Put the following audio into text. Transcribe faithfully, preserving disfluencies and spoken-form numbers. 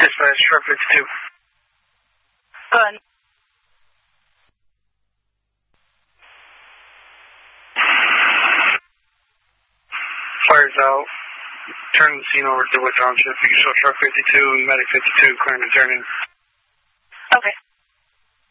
Dispatch, truck fifty-two. Go ahead. Fire's out. Turn the scene over to Wood Township. You can show truck fifty-two and medic fifty-two, clearing to turn in. Okay.